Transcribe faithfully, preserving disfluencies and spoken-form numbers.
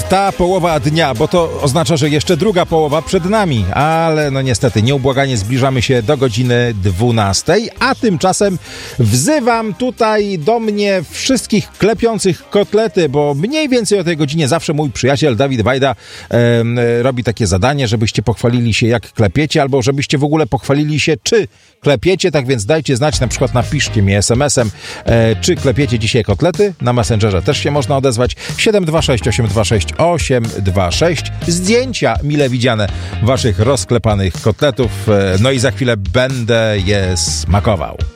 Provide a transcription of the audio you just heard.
ta połowa dnia, bo to oznacza, że jeszcze druga połowa przed nami, ale no niestety nieubłaganie zbliżamy się do godziny dwunastej, a tymczasem wzywam tutaj do mnie wszystkich klepiących kotlety, bo mniej więcej o tej godzinie zawsze mój przyjaciel Dawid Wajda e, robi takie zadanie, żebyście pochwalili się, jak klepiecie, albo żebyście w ogóle pochwalili się, czy klepiecie, tak więc dajcie znać, na przykład napiszcie mi es em esem, e, czy klepiecie dzisiaj kotlety. Na Messengerze też się można odezwać. siedem dwa sześć osiem dwa sześć osiem dwa sześć. Zdjęcia mile widziane waszych rozklepanych kotletów. E, no i za chwilę będę je smakował.